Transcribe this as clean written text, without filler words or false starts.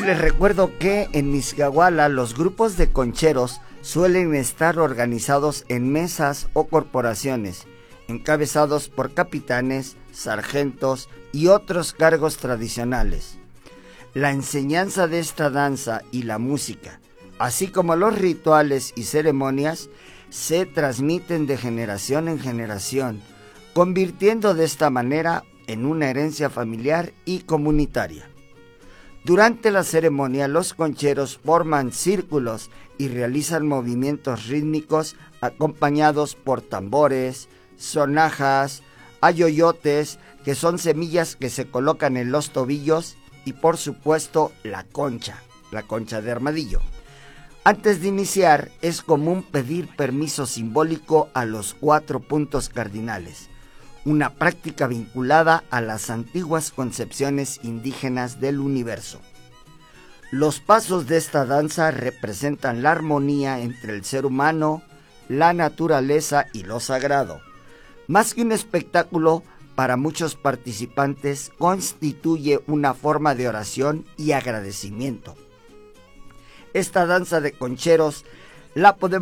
les recuerdo que en Mixquiahuala los grupos de concheros suelen estar organizados en mesas o corporaciones, encabezados por capitanes, sargentos y otros cargos tradicionales. La enseñanza de esta danza y la música, así como los rituales y ceremonias, se transmiten de generación en generación, convirtiendo de esta manera en una herencia familiar y comunitaria. Durante la ceremonia, los concheros forman círculos y realizan movimientos rítmicos acompañados por tambores, sonajas, ayoyotes, que son semillas que se colocan en los tobillos, y por supuesto la concha de armadillo. Antes de iniciar, es común pedir permiso simbólico a los 4 puntos cardinales, una práctica vinculada a las antiguas concepciones indígenas del universo. Los pasos de esta danza representan la armonía entre el ser humano, la naturaleza y lo sagrado. Más que un espectáculo, para muchos participantes constituye una forma de oración y agradecimiento. Esta danza de concheros la podemos